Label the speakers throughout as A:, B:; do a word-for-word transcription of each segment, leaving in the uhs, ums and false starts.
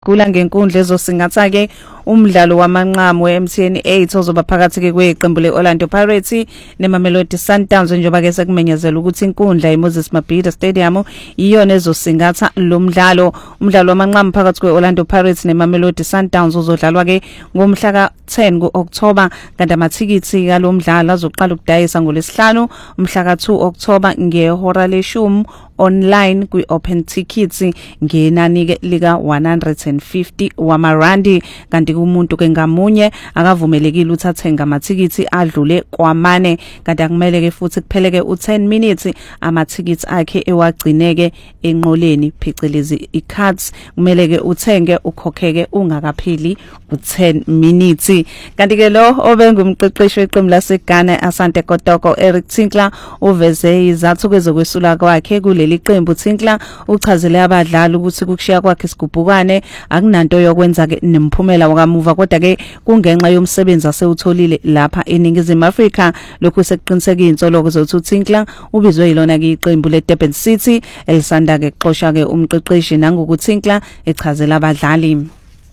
A: Kula ngenkundla ezosingatha ke umdlalo wamanqamu we-M T N eight ozoba phakathi ke kweqembu le-Orlando Pirates neMamelodi Sundowns njengoba ke sekumenyezela ukuthi inkundla eMoses Mabhida Stadium iyona ezosingatha lo mdlalo. Umdlalo wamanqamu phakathi kwe-Orlando Pirates neMamelodi Sundowns uzodlalwa ke ngomhla ka ten ku-October kanti amathikithi kalo mdlalo azoqala ukudayisa ngolesihlanu umhla ka two October ngehora leshumi online kwi-open tickets ngenani lika one hundred fifty wamarandi kanti kumuntu ke ngamunye akavumelekile ukuthi athenge amathikithi adlule kwamane kanti akumele ke futhi kupheleke u ten minutes amathikithi akhe ewagcineke enqoleni phecelezi i-cards kumele ke uthenge ukhokheke ungakapheli u ten minutes. Kanti ke lo obengumqeqeshi weqembu laseGhana Asante Kotoko Eric Tinkler uveze izathu kwezokwesula kwakhe kuleli iqembu. Tinkler uchazele abadlali ukuthi kukushiya kwakhe isigubhukane akunanto yokwenza ke nemphumela wakamuva kodwa ke kungenxa yomsebenzi asewutholile lapha eNingizimu Afrika. Lokhu sekuqiniseka insoloko zokuthi Tinkler ubizwe yilona ke iqembu leDurban City elisanda ke kuxosha ke umqeqeshi nangokuthi Tinkler echazela abadlali.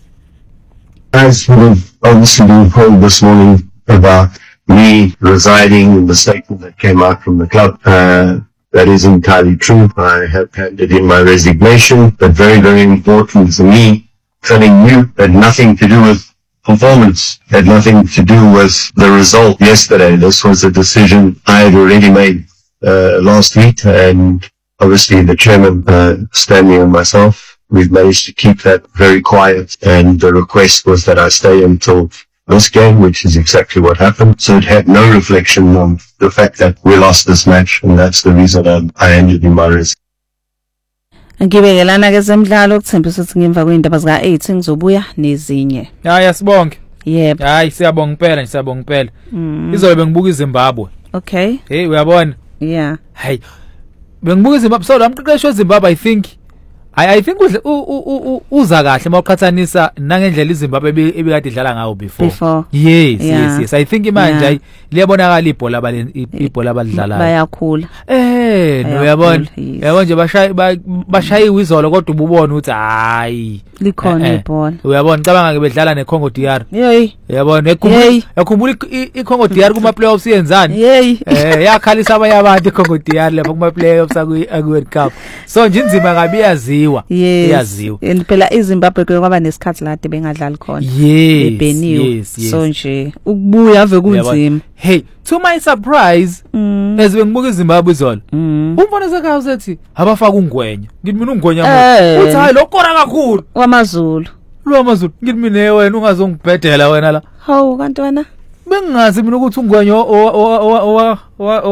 B: As we've obviously been told this morning about me residing in the statement that came out from the club, uh, that is entirely true. I have handed in my resignation, but very, very important for me, telling you that nothing to do with performance, had nothing to do with the result yesterday. This was a decision I had already made uh, last week, and obviously the chairman, uh, Stanley and myself, we've managed to keep that very quiet, and the request was that I stay until this game, which is exactly what happened. So it had no reflection on the fact that we lost this match, and that's the reason I, I ended in my resignation.
A: Ngibekelana ke zemidlalo ukuthembisa ukuthi ngemva kweindaba zika eight ngizobuya nezinye.
C: Hayi asibonke.
A: Yebo.
C: Hayi siyabonga impela, siyabonga impela. Izobe bengibuka iZimbabwe.
A: Okay.
C: Hey uyabona?
A: Yeah.
C: Hayi. Bengibuka iZimbabwe so lamqeqeshi weZimbabwe I think I I think uza kahle mawuqhathanisa nangendlela iZimbabwe ebikade idlala ngayo before.
A: Before.
C: Yes, yes, yes. I think manje liyabonakala ibhola abale ibhola abadlalayo.
A: Bayakhula.
C: Eh, no uyabona. Yabo nje bashayi bashayiwe izolo kodwa ububona ukuthi hayi
A: likhona ibhola.
C: Uyabona cabanga ke bedlala neCongo D R.
A: Hey.
C: Uyabona yakhumbula iCongo D R kuma playoffs yenzani?
A: Hey.
C: Eh yakhalisa abanye abantu iCongo D R lapha kuma playoffs aku World Cup. So nje inzima kabi yaziwa. Iyaziwa.
A: And phela iZimbabwe kwaba nesikhathi lade bengadlali khona.
C: Ebeniwe.
A: So nje ukubuya ave kunzima.
C: Hey, to my surprise, mm. as bengibuka iZimbabwe izolo. Mm. Umfana sekhaya usethi abafaka ungwenya. Ngithi mina ungwenya manje. Uthi hayi lokora kakhulu.
A: WaMaZulu.
C: Lo WaMaZulu. Ngithi mina wena ungazongibhedela wena la.
A: Hawu kanti wena?
C: Bengazi mina ukuthi ungwenya o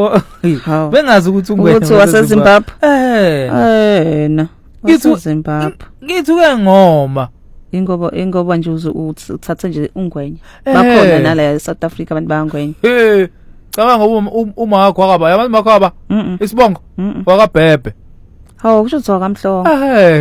C: o bengazi ukuthi ungwenya.
A: Uthi waseZimbabwe.
C: Eh.
A: Eh na. waseZimbabwe.
C: Ngithi ke ngoma.
A: Ingoba ingoba nje uthatha nje ungwenya. Bakhona nala eSouth Africa abantu bayangwenya.
C: Eh. Cabanga uma wakho akaba yabantu makhaba. Isibongo. Wakabhebhe.
A: Hawu kusho ukuthi wakamhlongo.
C: Eh.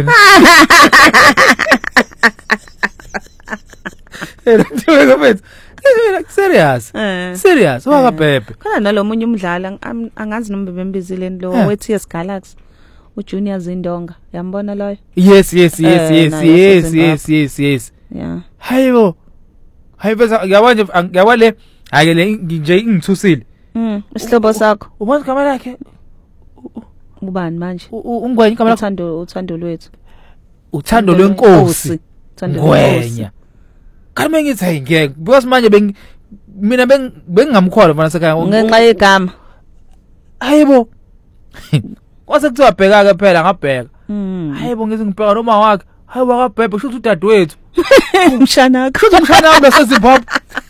C: Eh, ngithi mfethu. Serious. Serious wakabhebhe.
A: Khona nalomunye umdlali angazi noma bembizile lo wethi yes Galaxy. uJunior Zindonga yambona loyo.
C: Yes yes yes yes yes yes yes yes.
A: Yeah.
C: Hayibo. Hayibo ngiyabona ngiyabale akele nje ngithusile.
A: Mm, isihlobo sakho.
C: Ubona igama lakhe?
A: Ubani manje?
C: Ungwenya igama lakho?
A: Uthando uthando lwethu.
C: Uthando lwenkosi. Ngwenya. Kami ngithi hayi ngeke because manje beng mina beng bengingamkhwala mfana sekhaya.
A: Ngenxa yegama.
C: Hayibo. Kwase kuthiwa bheka ke phela ngabheka. Hayibo ngithi ngibheka noma wakhe. Hayi wakabhebhe kusho ukuthi udadewethu.
A: Umshana wakho.
C: Kusho umshana wakho baseZimbabwe.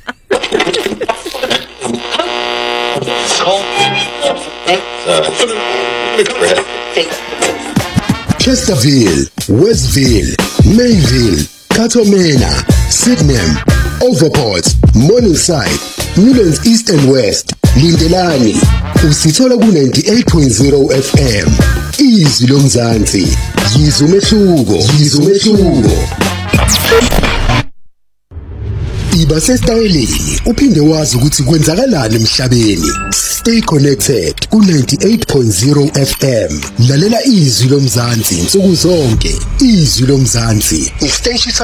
D: Chesterfield, Westville, Mayville, Katomena, Sydenham, Overport, Morningside, Newlands East and West, Lindelani, usithola ku ninety-eight point zero F M. Izwi lomzansi, yizwe umehluko, yizwe umehluko. Iba sestayeleni, uphinde wazi ukuthi kwenzakalani emhlabeni. Stay connected ku ninety-eight point zero F M. Lalela izwi lomzansi nsuku zonke. Izwi lomzansi. Isiteshi